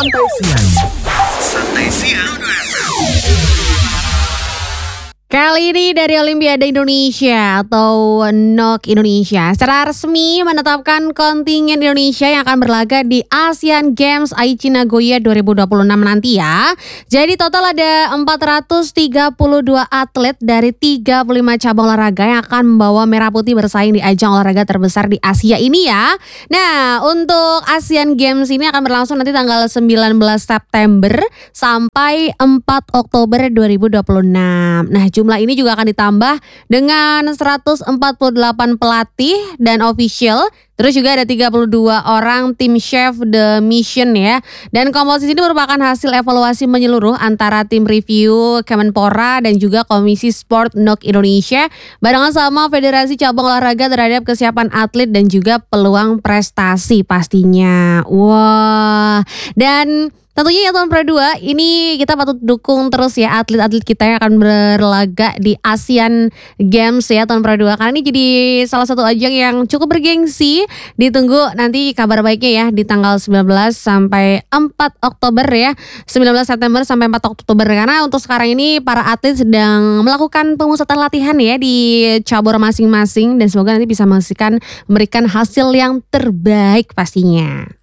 Santai Siang. Santai Siang. Kali ini dari Olimpiade Indonesia atau NOC Indonesia secara resmi menetapkan kontingen Indonesia yang akan berlaga di Asian Games Aichi Nagoya 2026 nanti ya. Jadi total ada 432 atlet dari 35 cabang olahraga yang akan membawa merah putih bersaing di ajang olahraga terbesar di Asia ini ya. Nah, untuk Asian Games ini akan berlangsung nanti tanggal 19 September sampai 4 Oktober 2026. Nah, jumlah ini juga akan ditambah dengan 148 pelatih dan official. Terus juga ada 32 orang tim chef the mission ya. Dan komposisi ini merupakan hasil evaluasi menyeluruh antara tim review Kemenpora dan juga Komisi Sport NOC Indonesia barengan sama Federasi Cabang Olahraga terhadap kesiapan atlet dan juga peluang prestasi pastinya. Wah, dan tentunya ya Tuan Pradua, ini kita patut dukung terus ya atlet-atlet kita yang akan berlaga di Asian Games ya Tuan Pradua. Karena ini jadi salah satu ajang yang cukup bergengsi. Ditunggu nanti kabar baiknya ya di tanggal 19 sampai 4 Oktober ya. 19 September sampai 4 Oktober. Karena untuk sekarang ini para atlet sedang melakukan pemusatan latihan ya di cabur masing-masing. Dan semoga nanti bisa memberikan hasil yang terbaik pastinya.